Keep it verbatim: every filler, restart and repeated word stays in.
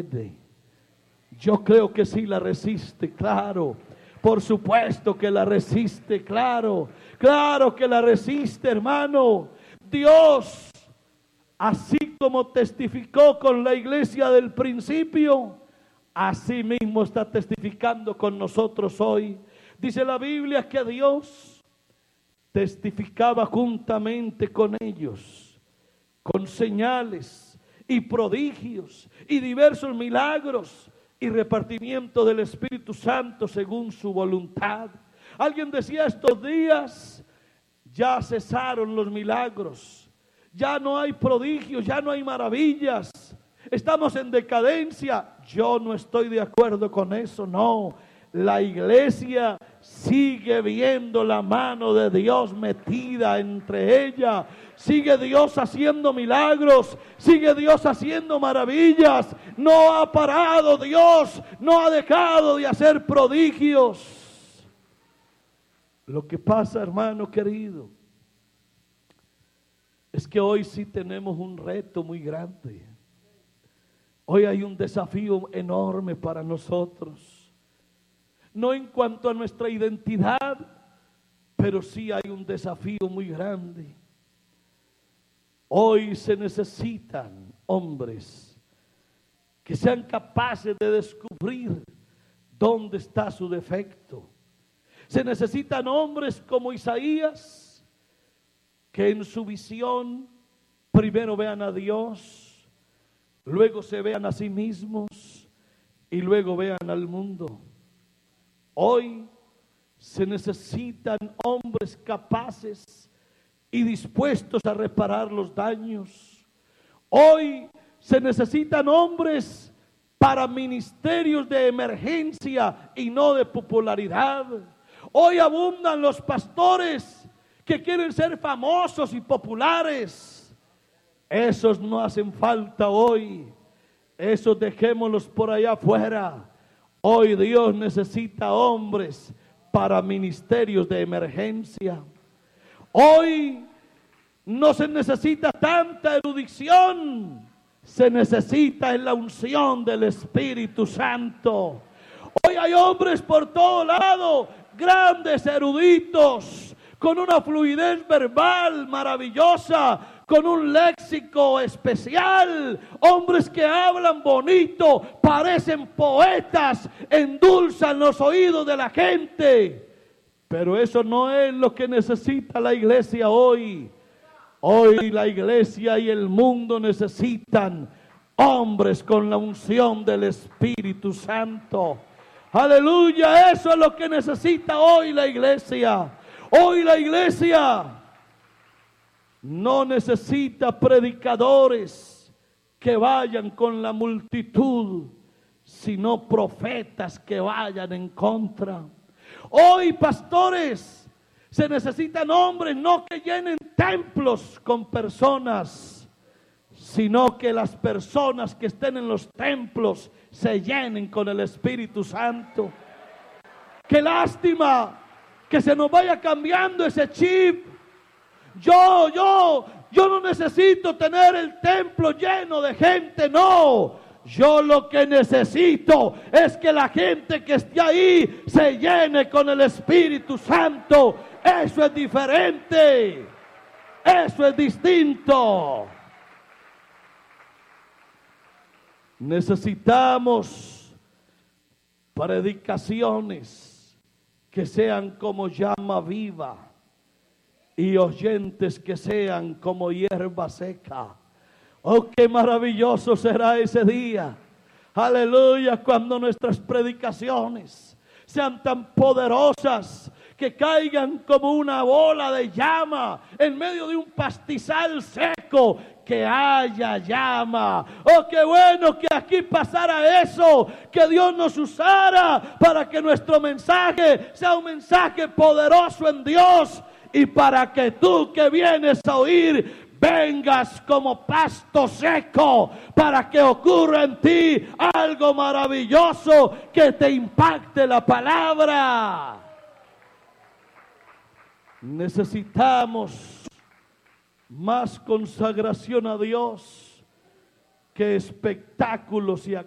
puede. Yo creo que sí la resiste, claro. Por supuesto que la resiste, claro. Claro que la resiste, hermano. Dios, así como testificó con la iglesia del principio, así mismo está testificando con nosotros hoy. Dice la Biblia que Dios testificaba juntamente con ellos, con señales y prodigios y diversos milagros y repartimiento del Espíritu Santo según su voluntad. Alguien decía: estos días ya cesaron los milagros, ya no hay prodigios, ya no hay maravillas, estamos en decadencia. Yo no estoy de acuerdo con eso, no. La iglesia sigue viendo la mano de Dios metida entre ella. Sigue Dios haciendo milagros, sigue Dios haciendo maravillas. No ha parado Dios, no ha dejado de hacer prodigios. Lo que pasa, hermano querido, es que hoy sí tenemos un reto muy grande. Hoy hay un desafío enorme para nosotros. No en cuanto a nuestra identidad, pero sí hay un desafío muy grande. Hoy se necesitan hombres que sean capaces de descubrir dónde está su defecto. Se necesitan hombres como Isaías, que en su visión primero vean a Dios, luego se vean a sí mismos y luego vean al mundo. Hoy se necesitan hombres capaces y dispuestos a reparar los daños. Hoy se necesitan hombres para ministerios de emergencia y no de popularidad. Hoy abundan los pastores que quieren ser famosos y populares. Esos no hacen falta hoy. Esos dejémoslos por allá afuera. Hoy Dios necesita hombres para ministerios de emergencia. Hoy no se necesita tanta erudición, se necesita en la unción del Espíritu Santo. Hoy hay hombres por todo lado, grandes eruditos, con una fluidez verbal maravillosa, con un léxico especial, hombres que hablan bonito, parecen poetas, endulzan los oídos de la gente. Pero eso no es lo que necesita la iglesia hoy. Hoy la iglesia y el mundo necesitan hombres con la unción del Espíritu Santo. Aleluya, eso es lo que necesita hoy la iglesia. Hoy la iglesia no necesita predicadores que vayan con la multitud, sino profetas que vayan en contra. Hoy, pastores, se necesitan hombres no que llenen templos con personas, sino que las personas que estén en los templos se llenen con el Espíritu Santo. ¡Qué lástima que se nos vaya cambiando ese chip! Yo, yo, yo no necesito tener el templo lleno de gente, no. Yo lo que necesito es que la gente que esté ahí se llene con el Espíritu Santo. Eso es diferente. Eso es distinto. Necesitamos predicaciones que sean como llama viva y oyentes que sean como hierba seca. Oh, qué maravilloso será ese día. Aleluya, cuando nuestras predicaciones sean tan poderosas que caigan como una bola de llama en medio de un pastizal seco, que haya llama. Oh, qué bueno que aquí pasara eso, que Dios nos usara para que nuestro mensaje sea un mensaje poderoso en Dios, y para que tú que vienes a oír vengas como pasto seco, para que ocurra en ti algo maravilloso que te impacte la palabra. Necesitamos más consagración a Dios que espectáculos y